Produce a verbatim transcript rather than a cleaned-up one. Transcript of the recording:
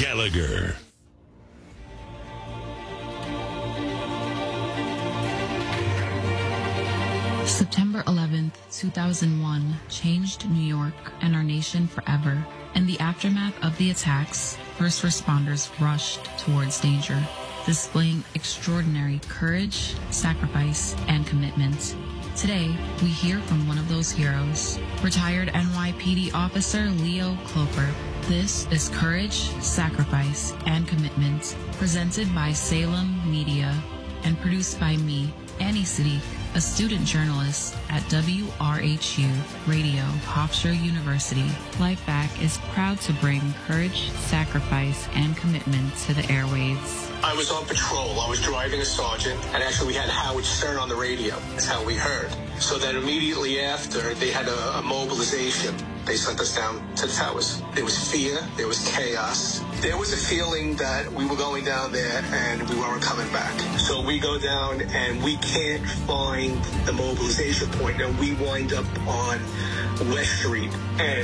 Gallagher. September eleventh, two thousand one changed New York and our nation forever. In the aftermath of the attacks, first responders rushed towards danger, displaying extraordinary courage, sacrifice, and commitment. Today, we hear from one of those heroes, retired N Y P D officer Leo Cloper. This is Courage, Sacrifice, and Commitment, presented by Salem Media and produced by me, Annie City, a student journalist at W R H U Radio, Hofstra University. LifeVac is proud to bring courage, sacrifice, and commitment to the airwaves. I was on patrol. I was driving a sergeant, and actually we had Howard Stern on the radio. That's how we heard. So then immediately after, they had a, a mobilization. They sent us down to the towers. There was fear. There was chaos. There was a feeling that we were going down there and we weren't coming back. So we go down and we can't find the mobilization point, and we wind up on West Street. And